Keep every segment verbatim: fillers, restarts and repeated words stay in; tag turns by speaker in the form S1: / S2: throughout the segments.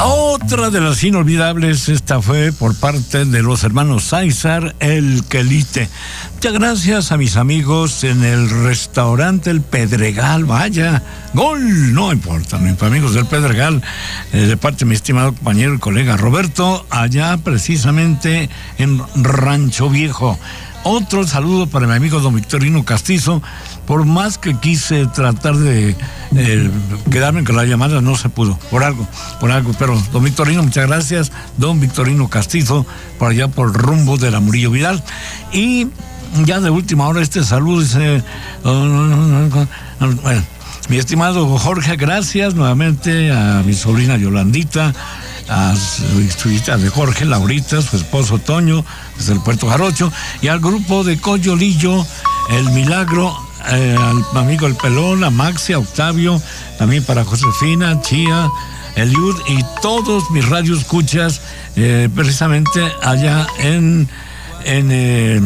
S1: Otra de las inolvidables, esta fue por parte de los hermanos César, el Quelite. Muchas gracias a mis amigos en el restaurante El Pedregal. Vaya, gol, no importa, mis amigos del Pedregal, eh, de parte de mi estimado compañero y colega Roberto, allá precisamente en Rancho Viejo. Otro saludo para mi amigo don Victorino Castizo. Por más que quise tratar de eh, quedarme con la llamada, no se pudo, por algo, por algo. Pero don Victorino, muchas gracias, don Victorino Castizo, por allá por rumbo de la Murillo Vidal. Y ya de última hora este saludo dice, bueno, mi estimado Jorge, gracias nuevamente a mi sobrina Yolandita, a su hija de Jorge, Laurita, su esposo Toño, desde el Puerto Jarocho, y al grupo de Coyolillo, El Milagro, eh, al amigo El Pelón, a Maxi, a Octavio, también para Josefina, Chía, Eliud y todos mis radioescuchas, eh, precisamente allá en... en eh,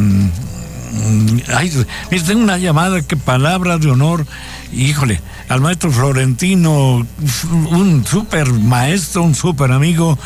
S1: ay, tengo una llamada, que palabra de honor, híjole, al maestro Florentino, un súper maestro, un súper amigo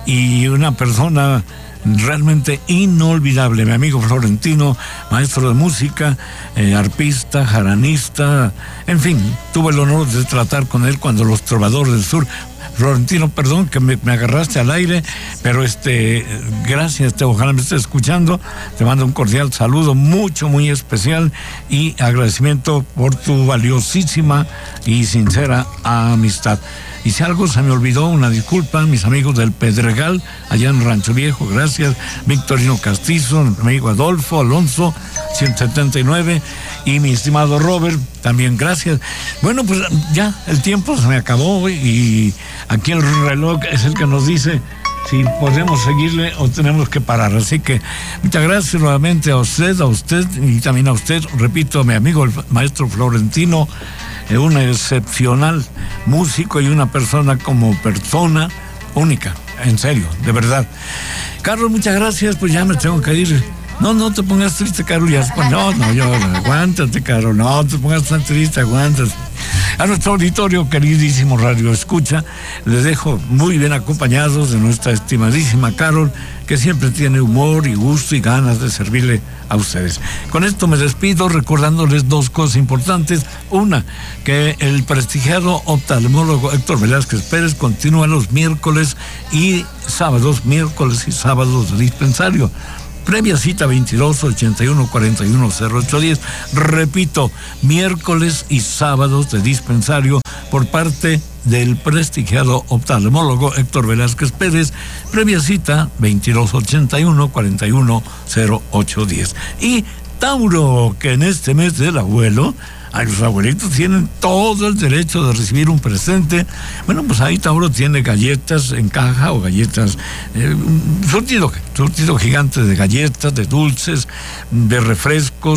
S1: y una persona realmente inolvidable, mi amigo Florentino, maestro de música, eh, arpista, jaranista, en fin, tuve el honor de tratar con él cuando los Trovadores del Sur. Florentino, perdón que me, me agarraste al aire, pero este, gracias, te, ojalá me estés escuchando, te mando un cordial saludo, mucho, muy especial, y agradecimiento por tu valiosísima y sincera amistad. Y si algo se me olvidó, una disculpa, mis amigos del Pedregal, allá en Rancho Viejo, gracias, Victorino Castizo, mi amigo Adolfo, Alonso, ciento setenta y nueve, y mi estimado Robert, también gracias. Bueno, pues ya, el tiempo se me acabó, y aquí el reloj es el que nos dice si podemos seguirle o tenemos que parar. Así que muchas gracias nuevamente a usted, a usted y también a usted, repito, a mi amigo el maestro Florentino, eh, un excepcional músico y una persona como persona única, en serio, de verdad. Carlos, muchas gracias, pues ya me tengo que ir. No, no te pongas triste, Carlos, ya, no, no, yo, aguántate, Carlos, no te pongas tan triste, aguántate. A nuestro auditorio, queridísimo Radio Escucha, les dejo muy bien acompañados de nuestra estimadísima Carol, que siempre tiene humor y gusto y ganas de servirle a ustedes. Con esto me despido recordándoles dos cosas importantes. Una, que el prestigiado oftalmólogo Héctor Velázquez Pérez continúa los miércoles y sábados, miércoles y sábados de dispensario. Previa cita veintidós ochenta y uno cuarenta y uno cero ocho diez. Repito, miércoles y sábados de dispensario por parte del prestigiado oftalmólogo Héctor Velázquez Pérez. Previa cita veintidós ochenta y uno cuarenta y uno cero ocho diez. Y Tauro, que en este mes del abuelo, ay, los abuelitos tienen todo el derecho de recibir un presente. Bueno, pues ahí Tauro tiene galletas en caja o galletas, eh, surtido, surtido gigante de galletas, de dulces, de refrescos.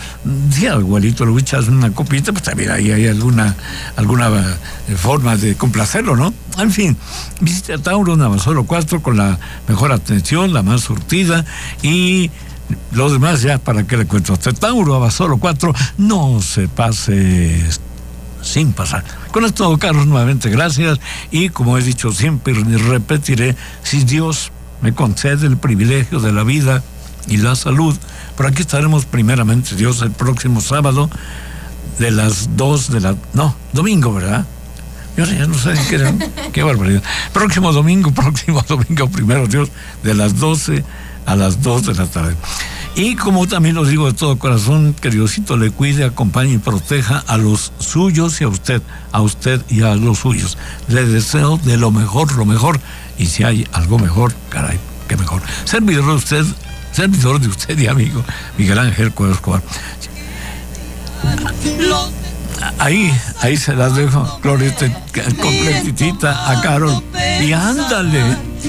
S1: Si al abuelito le echas una copita, pues también ahí hay alguna, alguna forma de complacerlo, ¿no? En fin, visita a Tauro Navasolo cuatro con la mejor atención, la más surtida, y los demás ya, ¿para qué le cuento? Hasta Tauro, Abasolo cuatro, no se pase sin pasar. Con esto, Carlos, nuevamente gracias, y como he dicho siempre y repetiré, si Dios me concede el privilegio de la vida y la salud, por aquí estaremos primeramente Dios el próximo sábado de las dos de la... no, domingo, ¿verdad? Yo ya no sé qué, qué barbaridad. Próximo domingo, próximo domingo, primero Dios, de las doce a las dos de la tarde. Y como también lo digo de todo corazón, que Diosito le cuide, acompañe y proteja a los suyos y a usted, a usted y a los suyos. Le deseo de lo mejor, lo mejor, y si hay algo mejor, caray, qué mejor. Servidor de usted, servidor de usted y amigo, Miguel Ángel Cuevas Escobar. Ahí, ahí se las dejo, Glorieta, completita a Carol. Y ándale.